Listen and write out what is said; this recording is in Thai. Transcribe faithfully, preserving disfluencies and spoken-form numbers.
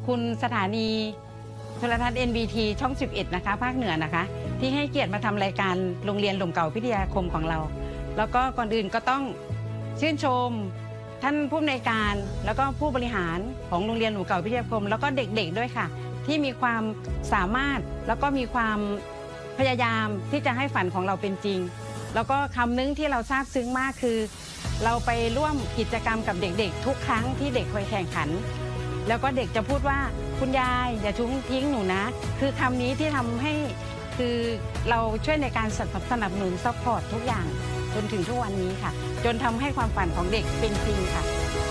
คุณสถานีโทรทัศน์ เอ็น บี ที ช่อง สิบเอ็ด นะคะภาคเหนือนะคะที่ให้เกียรติมาทำรายการโรงเรียนหล่มเก่าพิทยาคมของเรา แล้วก็ก่อนอื่นก็ต้องชื่นชมท่านผู้อำนวยการแล้วก็ผู้บริหารของโรงเรียนหล่มเก่าพิทยาคมแล้วก็เด็กๆด้วยค่ะที่มีความสามารถแล้วก็มีความพยายามที่จะให้ฝันของเราเป็นจริงแล้วก็คำนึงที่เราซาบซึ้งมากคือเราไปร่วมกิจกรรมกับเด็กๆทุกครั้งที่เด็กเคยแข่งขันแล้วก็เด็กจะพูดว่าคุณยายอย่าทิ้งทิ้งหนูนะคือคำนี้ที่ทำให้คือเราช่วยในการสนับสนุนซัพพอร์ตทุกอย่างจนถึงทุกวันนี้ค่ะจนทำให้ความฝันของเด็กเป็นจริงค่ะ